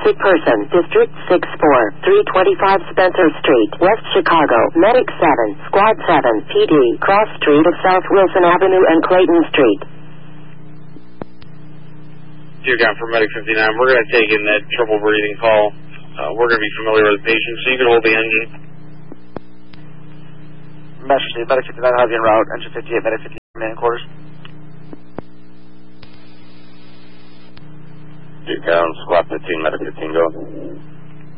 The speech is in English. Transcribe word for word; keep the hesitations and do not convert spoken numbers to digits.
Wanted person, District six four, three twenty-five Spencer Street, West Chicago, Medic seven, Squad seven, P D, Cross Street of South Wilson Avenue and Clayton Street. Dear God, for Medic fifty-nine, we're going to take in that trouble breathing call. Uh, we're going to be familiar with the patient, so you can hold the engine. Message, Medic fifty-nine, have you en route, engine fifty-eight, Medic fifty-eight, main quarters. Dear God, Squad fifteen, Medic fifteen, go.